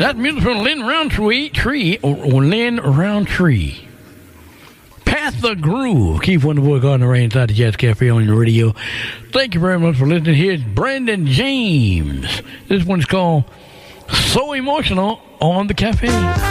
That music from Lynn Roundtree, or Lynn Roundtree. Path the Groove. Keith Wonderboy Gardner Ray inside the Jazz Cafe on your radio. Thank you very much for listening. Here's Brandon James. This one's called So Emotional on the Cafe.